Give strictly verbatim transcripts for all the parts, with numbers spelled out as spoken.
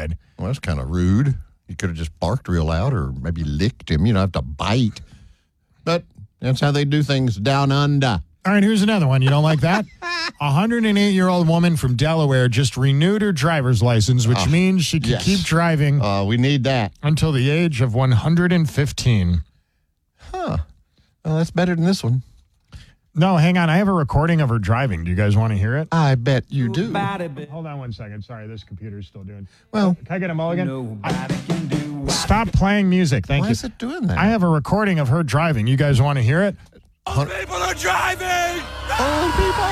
side. Well, that's kind of rude. You could have just barked real loud or maybe licked him. You don't have to bite. But that's how they do things down under. All right, here's another one. You don't like that? A one hundred eight-year-old woman from Delaware just renewed her driver's license, which oh, means she can yes. keep driving uh, we need that. until the age of one hundred fifteen. Huh. Well, that's better than this one. No, hang on. I have a recording of her driving. Do you guys want to hear it? I bet you do. Hold on one second. Sorry, this computer's still doing. Well, can I get a mulligan? I, stop playing music. Thank why you. is it doing that? I have a recording of her driving. You guys want to hear it? Old people are driving! Old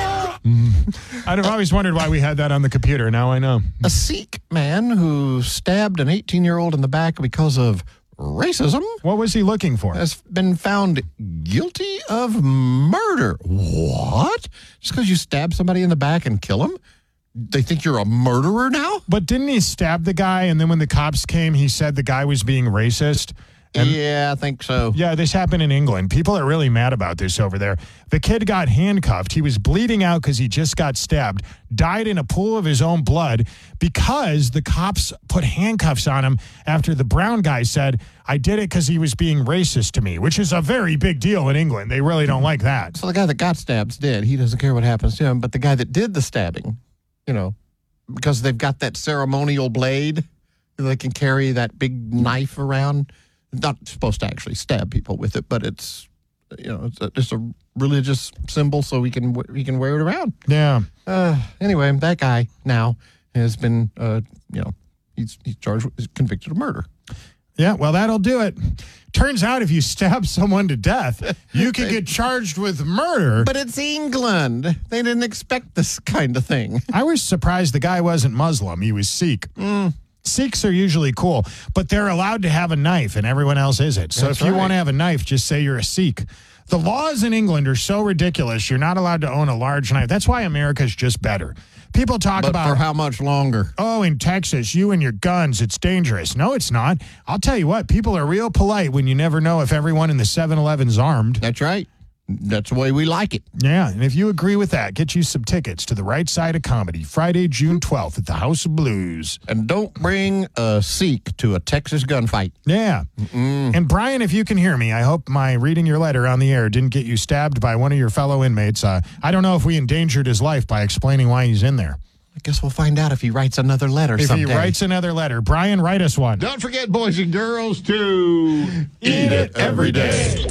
people! I've always wondered why we had that on the computer. Now I know. A Sikh man who stabbed an eighteen-year-old in the back because of racism What was he looking for? has been found guilty of murder. What? Just because you stab somebody in the back and kill him? They think you're a murderer now? But didn't he stab the guy, and then when the cops came, he said the guy was being racist? And yeah, I think so. yeah, this happened in England. People are really mad about this over there. The kid got handcuffed. He was bleeding out because he just got stabbed, died in a pool of his own blood because the cops put handcuffs on him after the brown guy said, I did it because he was being racist to me, which is a very big deal in England. They really don't like that. So the guy that got stabbed's dead. He doesn't care what happens to him. But the guy that did the stabbing, you know, because they've got that ceremonial blade, they can carry that big knife around. Not supposed to actually stab people with it, but it's, you know, it's a, it's a religious symbol, so we can we can wear it around. Yeah. Uh, anyway, that guy now has been, uh, you know, he's he's charged, he's convicted of murder. Yeah, well, that'll do it. Turns out if you stab someone to death, you can get charged with murder. But it's England. They didn't expect this kind of thing. I was surprised the guy wasn't Muslim. He was Sikh. Mm. Sikhs are usually cool, but they're allowed to have a knife and everyone else isn't. So That's if you right. want to have a knife, just say you're a Sikh. The laws in England are so ridiculous. You're not allowed to own a large knife. That's why America's just better. People talk But about, for how much longer? oh, in Texas, you and your guns, it's dangerous. No, it's not. I'll tell you what, people are real polite when you never know if everyone in the seven eleven's armed. That's right. That's the way we like it. Yeah, and if you agree with that, get you some tickets to the Right Side of Comedy, Friday, June twelfth at the House of Blues. And don't bring a Sikh to a Texas gunfight. Yeah. Mm-mm. And Brian, if you can hear me, I hope my reading your letter on the air didn't get you stabbed by one of your fellow inmates. Uh, I don't know if we endangered his life by explaining why he's in there. I guess we'll find out if he writes another letter If someday. he writes another letter. Brian, write us one. Don't forget, boys and girls, to Eat it every day.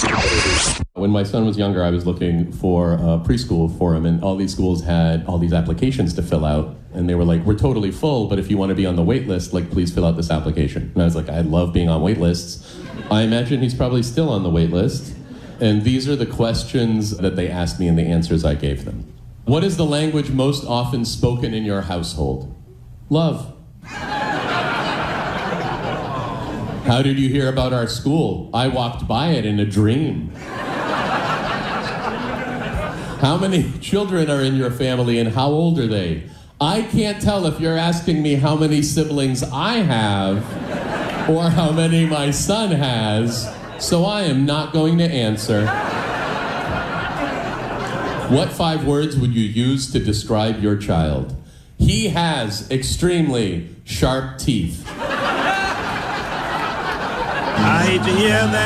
When my son was younger, I was looking for a preschool for him, and all these schools had all these applications to fill out. And they were like, we're totally full, but if you want to be on the wait list, like, please fill out this application. And I was like, I love being on wait lists. I imagine he's probably still on the wait list. And these are the questions that they asked me and the answers I gave them. What is the language most often spoken in your household? Love. How did you hear about our school? I walked by it in a dream. How many children are in your family and how old are they? I can't tell if you're asking me how many siblings I have or how many my son has, so I am not going to answer. What five words would you use to describe your child? He has extremely sharp teeth. I hate to hear that.